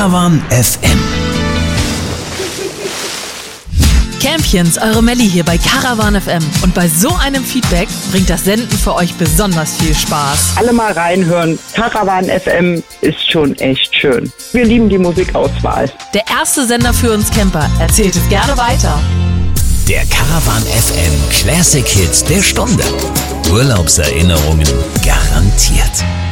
Caravan FM. Campions, eure Melli hier bei Caravan FM. Und bei so einem Feedback bringt das Senden für euch besonders viel Spaß. Alle mal reinhören. Caravan FM ist schon echt schön. Wir lieben die Musikauswahl. Der erste Sender für uns Camper. Erzählt es gerne weiter. Der Caravan FM Classic Hits der Stunde. Urlaubserinnerungen garantiert.